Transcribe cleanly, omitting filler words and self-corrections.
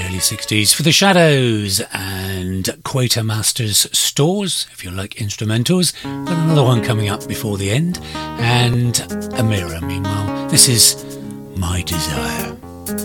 early 60s for The Shadows and Quatermasters Stores, if you like instrumentals. Got another one coming up before the end, and a mirror. Meanwhile, this is My Desire.